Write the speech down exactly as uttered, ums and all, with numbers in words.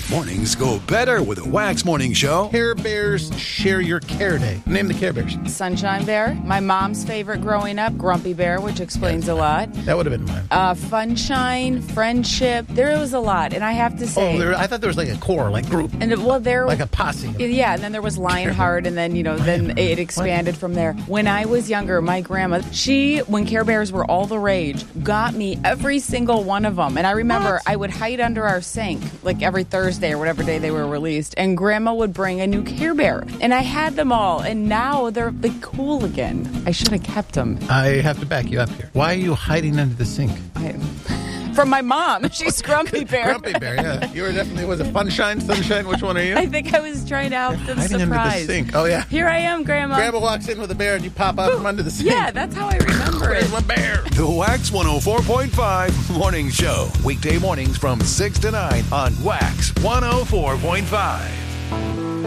Mornings go better with a Wax Morning Show. Care Bears Share Your Care Day. Name the Care Bears. Sunshine Bear. My mom's favorite growing up, Grumpy Bear, which explains a lot. That would have been mine. Uh, Funshine, Friendship. There was a lot, and I have to say. Oh, there, I thought there was like a core, like group. And well, there like a posse. Yeah, and then there was Lionheart, and then you know, then it expanded from there. When I was younger, my grandma, she, when Care Bears were all the rage, got me every single one of them. And I remember What? I would hide under our sink like every Thursday or whatever day they were released, and Grandma would bring a new Care Bear, and I had them all, and now they're like cool again. I should have kept them. I have to back you up here. Why are you hiding under the sink? I, from my mom. She's Grumpy Bear. Grumpy Bear, yeah. You were definitely, was it Funshine, Sunshine? Which one are you? I think I was trying to help them Hiding surprise. under the sink. Oh, yeah. Here I am, Grandma. Grandma walks in with a bear and you pop out from under the sink. Yeah, that's how I remember it. Where's my bear? The Wax one oh four point five Morning Show. Weekday mornings from six to nine on Wax one oh four point five.